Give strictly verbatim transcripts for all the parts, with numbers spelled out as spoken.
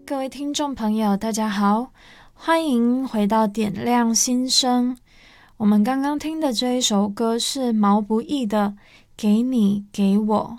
各位听众朋友大家好，欢迎回到点亮心声。我们刚刚听的这一首歌是毛不易的《给你给我》。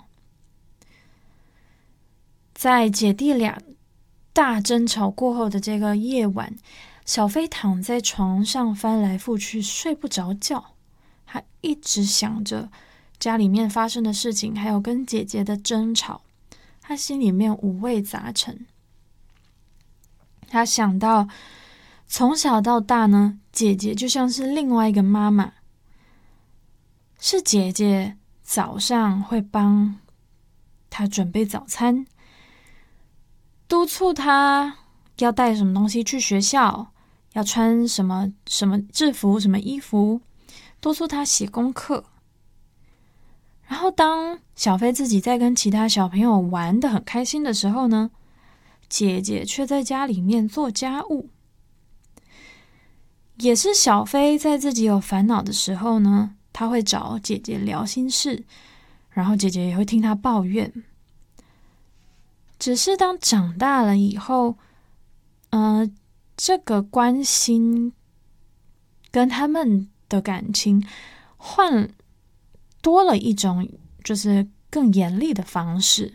在姐弟俩大争吵过后的这个夜晚，小飞躺在床上翻来覆去睡不着觉，他一直想着家里面发生的事情，还有跟姐姐的争吵，他心里面五味杂陈。他想到从小到大呢，姐姐就像是另外一个妈妈，是姐姐早上会帮他准备早餐，督促他要带什么东西去学校，要穿什么什么制服什么衣服，督促他写功课。然后当小飞自己在跟其他小朋友玩得很开心的时候呢，姐姐却在家里面做家务。也是小飞在自己有烦恼的时候呢，他会找姐姐聊心事，然后姐姐也会听他抱怨。只是当长大了以后，呃，这个关心跟他们的感情换多了一种就是更严厉的方式，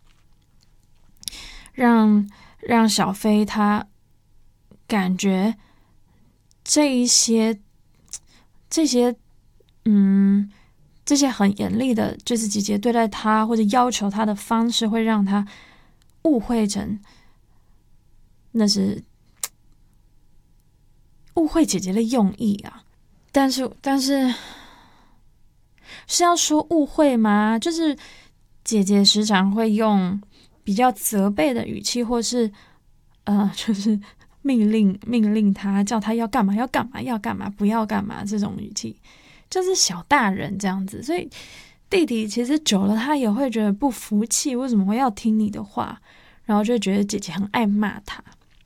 让让小飞他感觉这一些这些嗯这些很严厉的，就是姐姐对待他或者要求他的方式，会让他误会成那是误会姐姐的用意啊。但是但是是要说误会吗？就是姐姐时常会用比较责备的语气，或是呃，就是命令命令他，叫他要干嘛要干嘛要干嘛不要干嘛，这种语气就是小大人这样子。所以弟弟其实久了他也会觉得不服气，为什么我要听你的话，然后就觉得姐姐很爱骂他。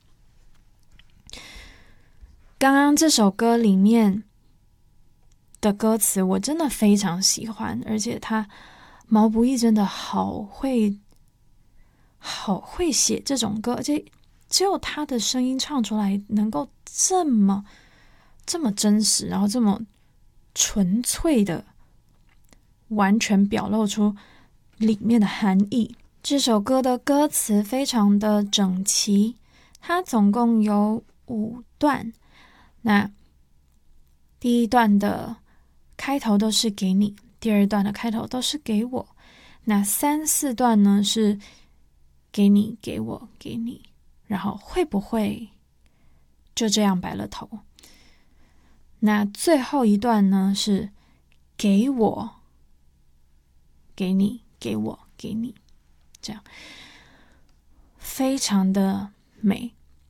刚刚这首歌里面的歌词我真的非常喜欢，而且他毛不易真的好会好会写这种歌，而且只有他的声音唱出来能够这么这么真实，然后这么纯粹的完全表露出里面的含义。这首歌的歌词非常的整齐，它总共有五段。那第一段的开头都是给你，第二段的开头都是给我，那三四段呢是给你给我给你，然后会不会就这样白了头。那最后一段呢是给我给你给我给你，这样非常的美。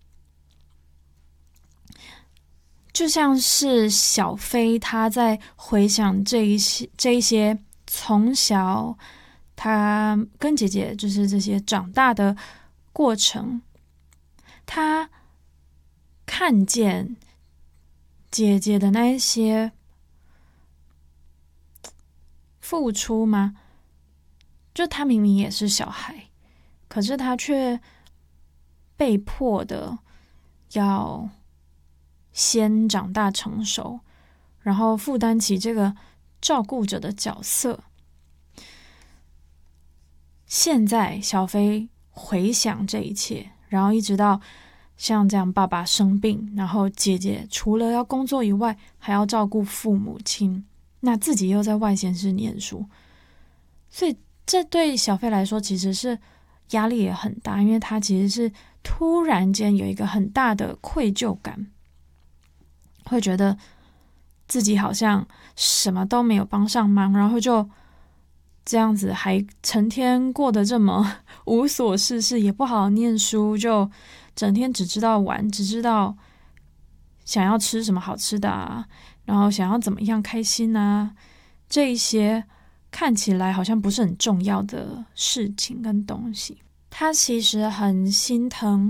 就像是小飞他在回想这一些这一些从小他跟姐姐就是这些长大的过程，他看见姐姐的那一些付出吗？就他明明也是小孩，可是他却被迫的要先长大成熟，然后负担起这个照顾者的角色。现在小飞回想这一切，然后一直到像这样爸爸生病，然后姐姐除了要工作以外还要照顾父母亲，那自己又在外县市念书，所以这对小飞来说其实是压力也很大，因为他其实是突然间有一个很大的愧疚感，会觉得自己好像什么都没有帮上忙，然后就这样子还成天过得这么无所事事，也不好好念书，就整天只知道玩，只知道想要吃什么好吃的啊，然后想要怎么样开心啊，这一些看起来好像不是很重要的事情跟东西。他其实很心疼